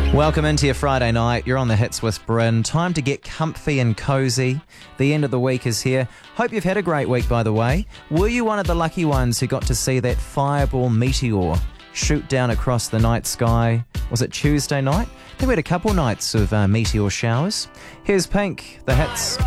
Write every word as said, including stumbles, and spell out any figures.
Welcome into your Friday night. You're on the Hits with Bryn. Time to get comfy and cozy. The end of the week is here. Hope you've had a great week, by the way. Were you one of the lucky ones who got to see that fireball meteor shoot down across the night sky? Was it Tuesday night? I think we had a couple nights of uh, meteor showers. Here's Pink, the Hits.